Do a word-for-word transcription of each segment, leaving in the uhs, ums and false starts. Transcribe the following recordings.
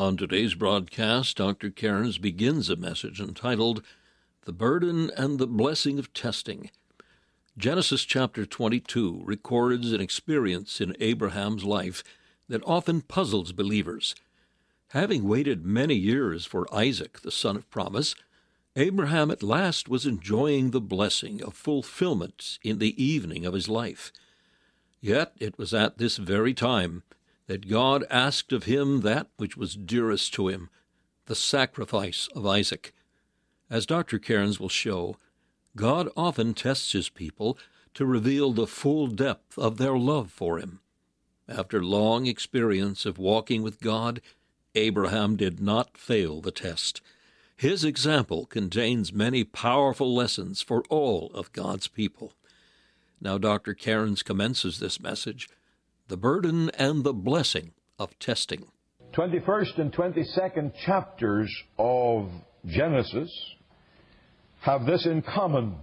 On today's broadcast, Doctor Cairns begins a message entitled, The Burden and the Blessing of Testing. Genesis chapter twenty-two records an experience in Abraham's life that often puzzles believers. Having waited many years for Isaac, the son of promise, Abraham at last was enjoying the blessing of fulfillment in the evening of his life. Yet it was at this very time that God asked of him that which was dearest to him, the sacrifice of Isaac. As Doctor Cairns will show, God often tests his people to reveal the full depth of their love for him. After long experience of walking with God, Abraham did not fail the test. His example contains many powerful lessons for all of God's people. Now Doctor Cairns commences this message, The Burden and the Blessing of Testing. twenty-first and twenty-second chapters of Genesis have this in common,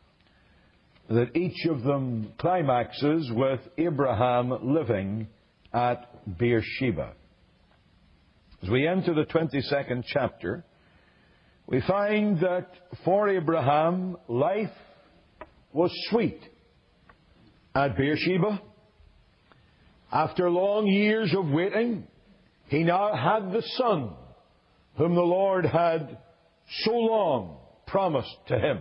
that each of them climaxes with Abraham living at Beersheba. As we enter the twenty-second chapter, we find that for Abraham, life was sweet at Beersheba. After long years of waiting, he now had the son whom the Lord had so long promised to him.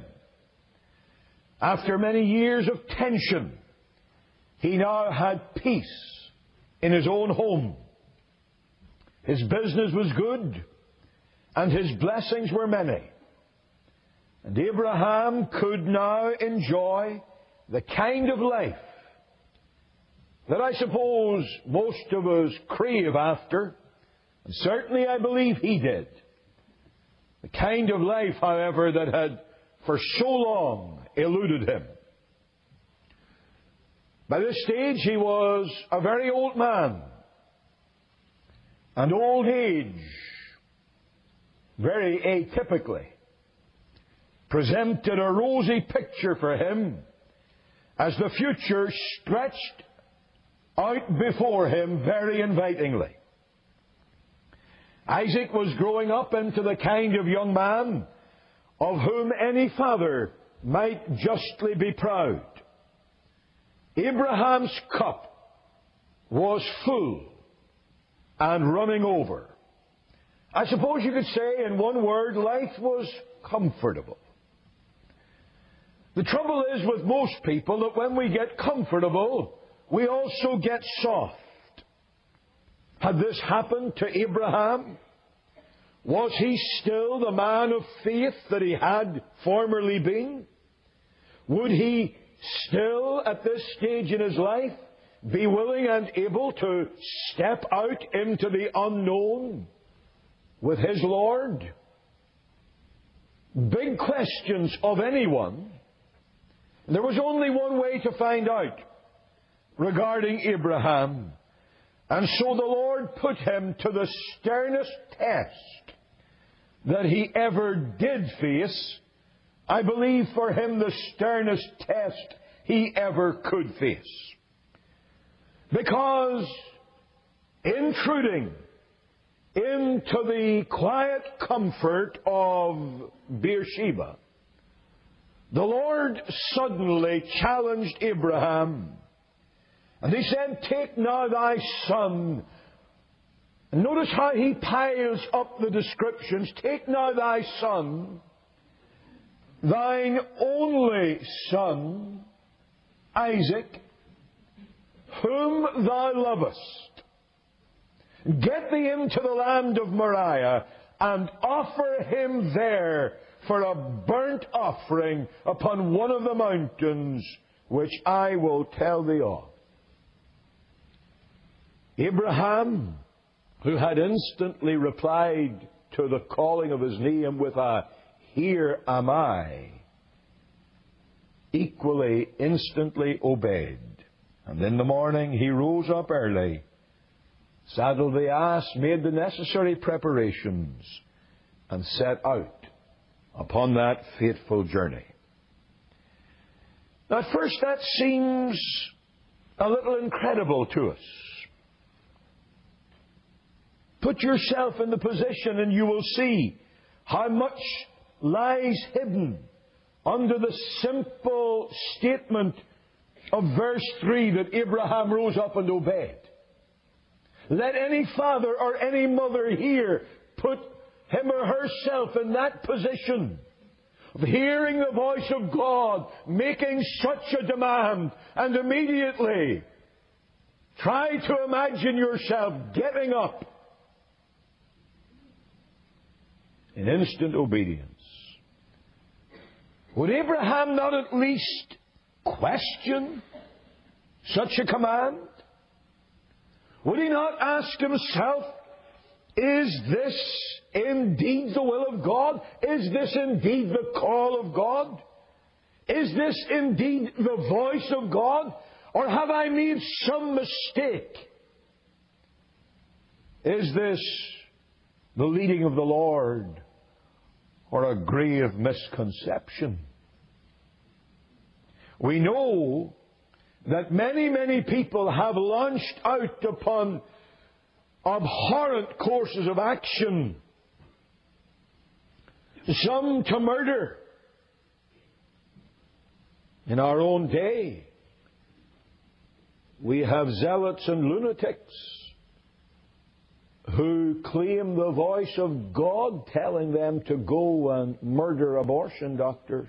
After many years of tension, he now had peace in his own home. His business was good, and his blessings were many. And Abraham could now enjoy the kind of life that I suppose most of us crave after, and certainly I believe he did. The kind of life, however, that had for so long eluded him. By this stage he was a very old man, and old age, very atypically, presented a rosy picture for him as the future stretched out before him very invitingly. Isaac was growing up into the kind of young man of whom any father might justly be proud. Abraham's cup was full and running over. I suppose you could say, in one word, life was comfortable. The trouble is with most people that when we get comfortable, we also get soft. Had this happened to Abraham? Was he still the man of faith that he had formerly been? Would he still, at this stage in his life, be willing and able to step out into the unknown with his Lord? Big questions of anyone. There was only one way to find out regarding Abraham. And so the Lord put him to the sternest test that he ever did face. I believe for him the sternest test he ever could face. Because intruding into the quiet comfort of Beersheba, the Lord suddenly challenged Abraham. And he said, Take now thy son. And notice how he piles up the descriptions. Take now thy son, thine only son, Isaac, whom thou lovest. Get thee into the land of Moriah, and offer him there for a burnt offering upon one of the mountains which I will tell thee of. Abraham, who had instantly replied to the calling of his name with a, Here am I, equally instantly obeyed. And in the morning he rose up early, saddled the ass, made the necessary preparations, and set out upon that fateful journey. Now, at first that seems a little incredible to us. Put yourself in the position and you will see how much lies hidden under the simple statement of verse three that Abraham rose up and obeyed. Let any father or any mother here put him or herself in that position of hearing the voice of God, making such a demand, and immediately try to imagine yourself getting up in instant obedience. Would Abraham not at least question such a command? Would he not ask himself, is this indeed the will of God? Is this indeed the call of God? Is this indeed the voice of God? Or have I made some mistake? Is this the leading of the Lord, or a grave misconception? We know that many, many people have launched out upon abhorrent courses of action. Some to murder. In our own day, we have zealots and lunatics who claim the voice of God telling them to go and murder abortion doctors.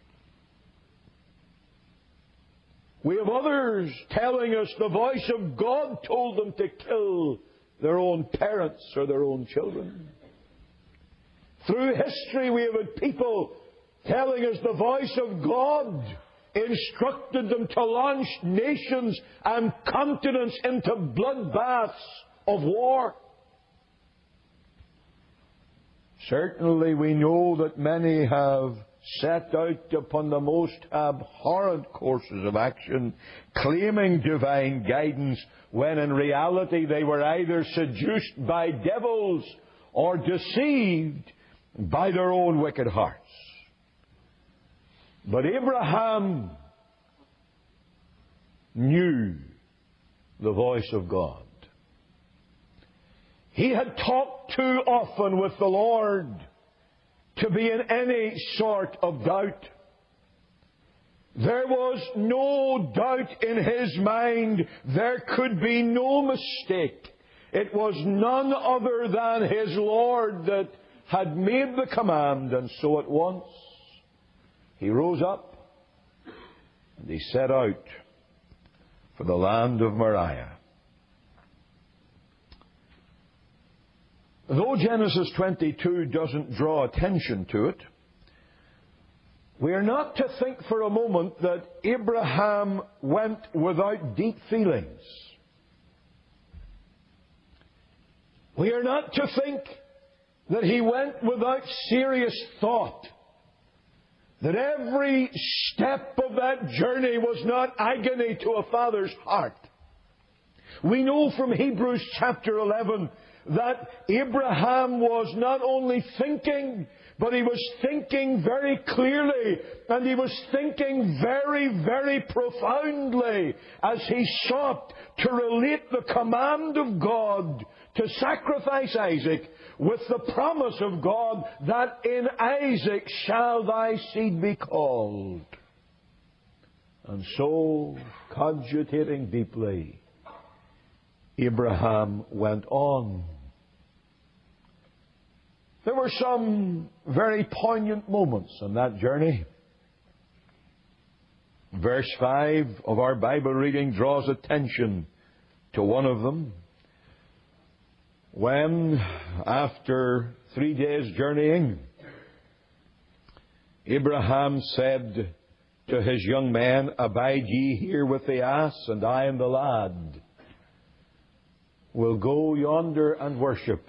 We have others telling us the voice of God told them to kill their own parents or their own children. Through history we have had people telling us the voice of God instructed them to launch nations and continents into bloodbaths of war. Certainly we know that many have set out upon the most abhorrent courses of action, claiming divine guidance, when in reality they were either seduced by devils or deceived by their own wicked hearts. But Abraham knew the voice of God. He had talked too often with the Lord to be in any sort of doubt. There was no doubt in his mind. There could be no mistake. It was none other than his Lord that had made the command, and so at once he rose up and he set out for the land of Moriah. Though Genesis twenty-two doesn't draw attention to it, we are not to think for a moment that Abraham went without deep feelings. We are not to think that he went without serious thought, that every step of that journey was not agony to a father's heart. We know from Hebrews chapter eleven that Abraham was not only thinking, but he was thinking very clearly, and he was thinking very, very profoundly as he sought to relate the command of God to sacrifice Isaac with the promise of God that in Isaac shall thy seed be called. And so, cogitating deeply, Abraham went on. There were some very poignant moments on that journey. Verse five of our Bible reading draws attention to one of them. When, after three days' journeying, Abraham said to his young men, "Abide ye here with the ass, and I and the lad will go yonder and worship."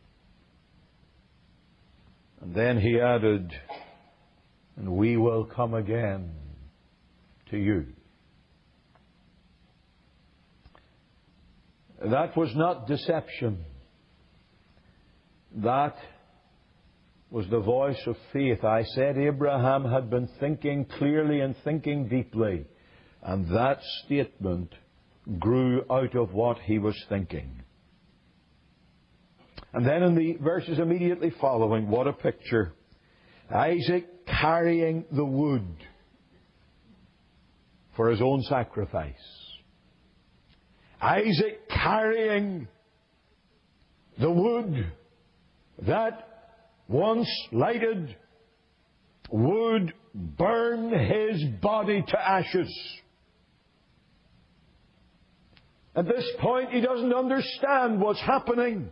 And then he added, "And we will come again to you." That was not deception. That was the voice of faith. I said Abraham had been thinking clearly and thinking deeply. And that statement grew out of what he was thinking. And then in the verses immediately following, what a picture. Isaac carrying the wood for his own sacrifice. Isaac carrying the wood that once lighted would burn his body to ashes. At this point, he doesn't understand what's happening.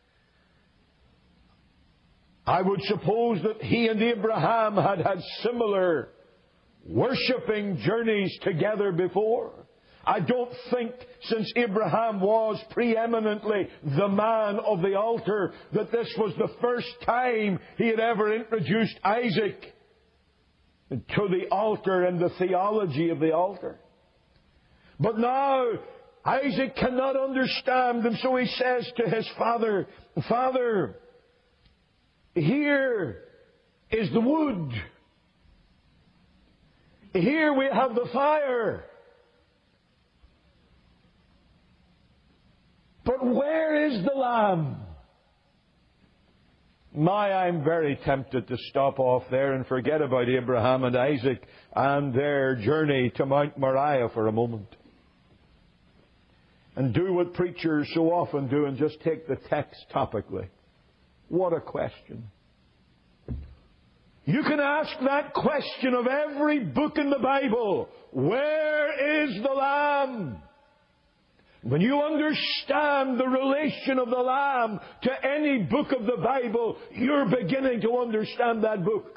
I would suppose that he and Abraham had had similar worshipping journeys together before. I don't think, since Abraham was preeminently the man of the altar, that this was the first time he had ever introduced Isaac to the altar and the theology of the altar. But now Isaac cannot understand, and so he says to his father, Father, here is the wood. Here we have the fire. But where is the lamb? My, I'm very tempted to stop off there and forget about Abraham and Isaac and their journey to Mount Moriah for a moment. And do what preachers so often do and just take the text topically. What a question. You can ask that question of every book in the Bible. Where is the Lamb? When you understand the relation of the Lamb to any book of the Bible, you're beginning to understand that book.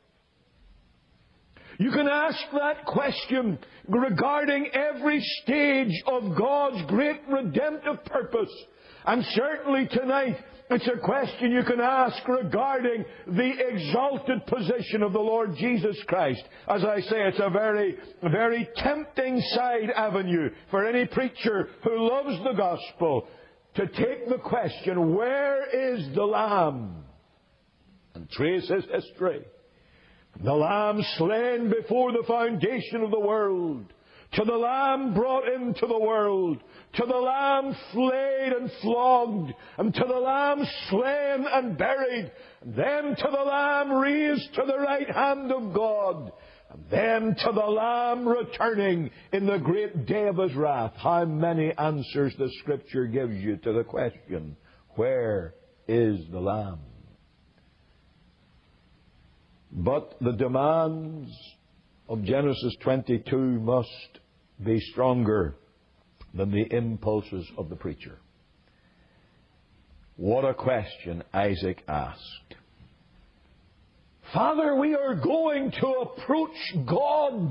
You can ask that question regarding every stage of God's great redemptive purpose. And certainly tonight, it's a question you can ask regarding the exalted position of the Lord Jesus Christ. As I say, it's a very, very tempting side avenue for any preacher who loves the gospel to take the question, where is the Lamb? And trace his history. The Lamb slain before the foundation of the world, to the Lamb brought into the world, to the Lamb flayed and flogged, and to the Lamb slain and buried, and then to the Lamb raised to the right hand of God, and then to the Lamb returning in the great day of His wrath. How many answers the Scripture gives you to the question, where is the Lamb? But the demands of Genesis twenty-two must be stronger than the impulses of the preacher. What a question Isaac asked. Father, we are going to approach God.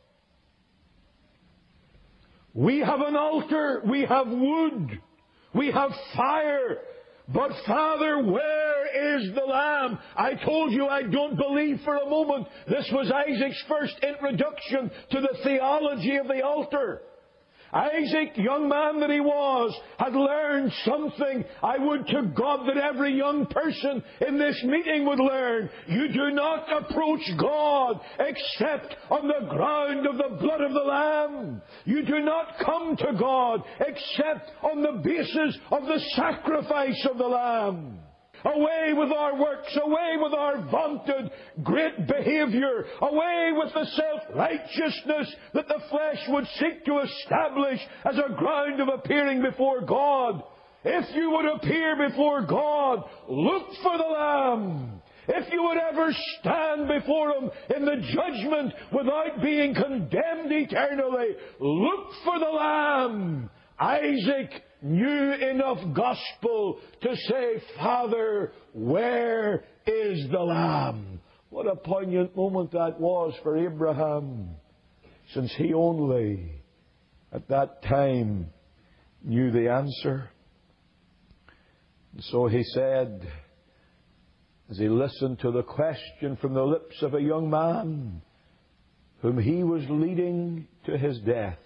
We have an altar, we have wood, we have fire. But Father, where is the Lamb? I told you I don't believe for a moment this was Isaac's first introduction to the theology of the altar. Isaac, young man that he was, had learned something, I would to God that every young person in this meeting would learn. You do not approach God except on the ground of the blood of the Lamb. You do not come to God except on the basis of the sacrifice of the Lamb. Away with our works, away with our vaunted great behavior, away with the self-righteousness that the flesh would seek to establish as a ground of appearing before God. If you would appear before God, look for the Lamb. If you would ever stand before Him in the judgment without being condemned eternally, look for the Lamb. Isaac knew enough gospel to say, Father, where is the Lamb? What a poignant moment that was for Abraham, since he only at that time knew the answer. And so he said, as he listened to the question from the lips of a young man whom he was leading to his death,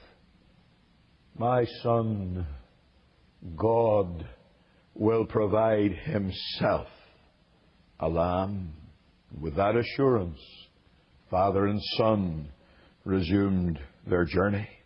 my son, God will provide Himself a lamb. With that assurance, father and son resumed their journey.